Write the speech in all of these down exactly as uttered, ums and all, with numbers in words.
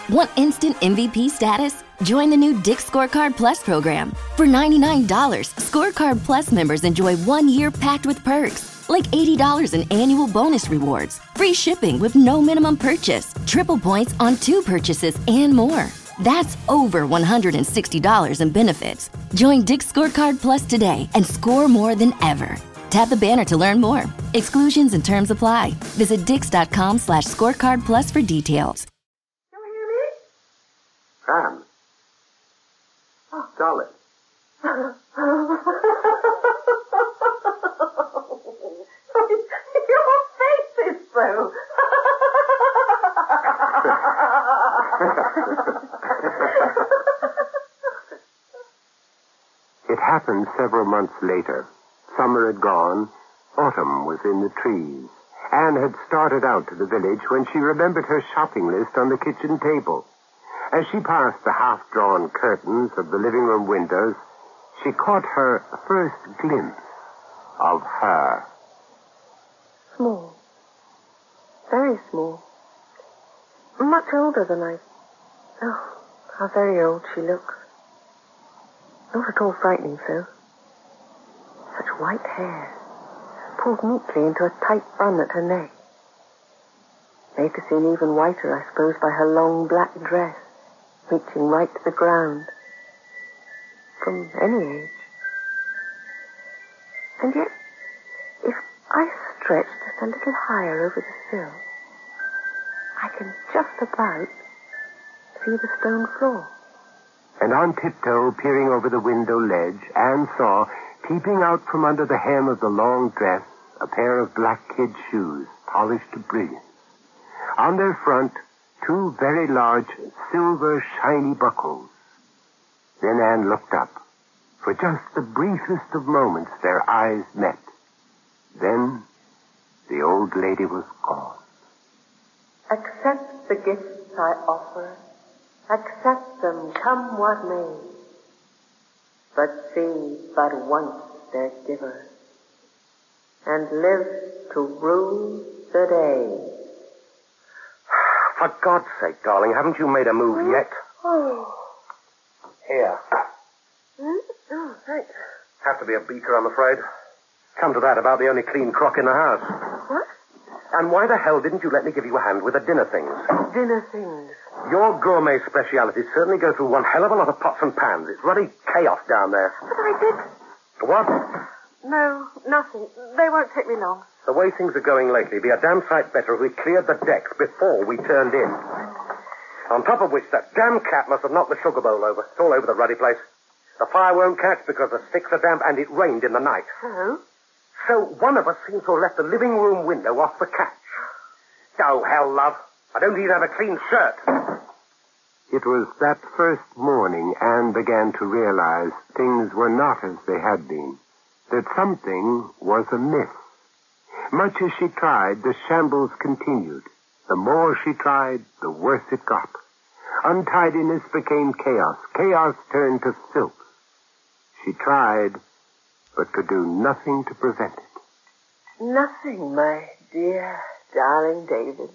Want instant M V P status? Join the new Dick's Scorecard Plus program. For ninety-nine dollars, Scorecard Plus members enjoy one year packed with perks, like eighty dollars in annual bonus rewards, free shipping with no minimum purchase, triple points on two purchases, and more. That's over one hundred sixty dollars in benefits. Join Dick's Scorecard Plus today and score more than ever. Tap the banner to learn more. Exclusions and terms apply. Visit dix.com slash scorecard plus for details. Sam. Oh, darling. Your face is so. It happened several months later. Summer had gone. Autumn was in the trees. Anne had started out to the village when she remembered her shopping list on the kitchen table. As she passed the half-drawn curtains of the living room windows, she caught her first glimpse of her. Small. Very small. Much older than I... Oh, how very old she looks. Not at all frightening, so. Such white hair, pulled neatly into a tight bun at her neck. Made to seem even whiter, I suppose, by her long black dress, reaching right to the ground. From any age. And yet, if I stretch just a little higher over the sill, I can just about see the stone floor. And on tiptoe, peering over the window ledge, Anne saw, peeping out from under the hem of the long dress, a pair of black kid shoes, polished to brilliance. On their front, two very large, silver, shiny buckles. Then Anne looked up. For just the briefest of moments, their eyes met. Then, the old lady was gone. Accept the gifts I offer. Accept them, come what may. But see but once their giver, and live to rue the day. For God's sake, darling, haven't you made a move yet? Oh. Here. Hmm? Oh, thanks. Have to be a beaker, I'm afraid. Come to that, about the only clean crock in the house. What? And why the hell didn't you let me give you a hand with the dinner things? Dinner things. Your gourmet specialities certainly go through one hell of a lot of pots and pans. It's ruddy chaos down there. But I did... What? No, nothing. They won't take me long. The way things are going lately, it'd be a damn sight better if we cleared the decks before we turned in. On top of which, that damn cat must have knocked the sugar bowl over. It's all over the ruddy place. The fire won't catch because the sticks are damp and it rained in the night. So? So one of us seems to have left the living room window off the catch. Oh, hell, love. I don't even have a clean shirt. It was that first morning Anne began to realize things were not as they had been. That something was amiss. Much as she tried, the shambles continued. The more she tried, the worse it got. Untidiness became chaos. Chaos turned to filth. She tried, but could do nothing to prevent it. Nothing, my dear, darling David.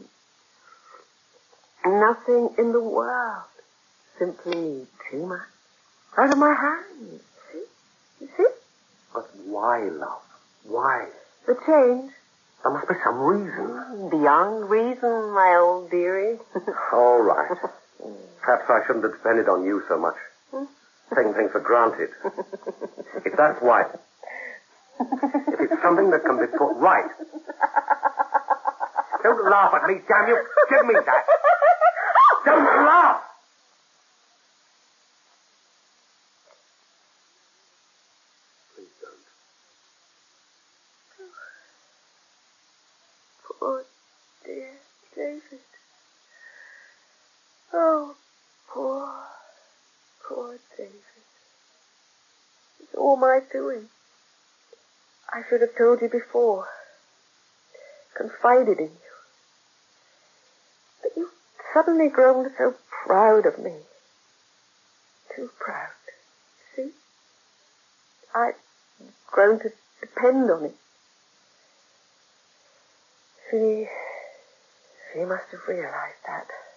Nothing in the world. Simply too much. Out of my hands. See? You see? But why, love? Why? The change. There must be some reason. Beyond reason, my old dearie. All right. Perhaps I shouldn't have depended on you so much. Taking things for granted. If that's why. If it's something that can be put right. Don't laugh at me, damn you. Give me that. Don't laugh. Please don't. Poor dear David. Oh, poor, poor David. It's all my doing. I should have told you before. Confided in you. But you've suddenly grown so proud of me. Too proud. See? I've grown to depend on it. She, she must have realized that.